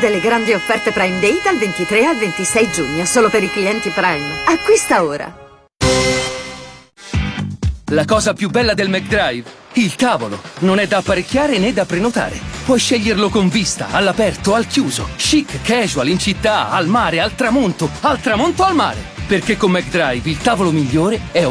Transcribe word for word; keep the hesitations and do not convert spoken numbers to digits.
delle grandi offerte Prime Day dal ventitré al ventisei giugno, solo per i clienti Prime. Acquista ora. La cosa più bella del McDrive? Il tavolo. Non è da apparecchiare né da prenotare. Puoi sceglierlo con vista, all'aperto, al chiuso, chic, casual, in città, al mare, al tramonto, al tramonto al mare. Perché con McDrive il tavolo migliore è